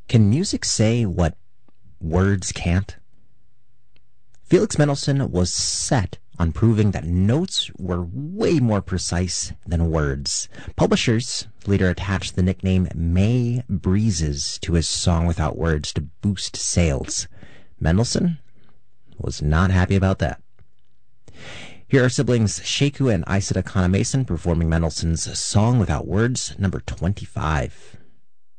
Can music say what words can't? Felix Mendelssohn was set on proving that notes were way more precise than words. Publishers later attached the nickname May Breezes to his Song Without Words to boost sales. Mendelssohn was not happy about that. Here are siblings Sheku and Isata Kana Mason performing Mendelssohn's Song Without Words, number 25.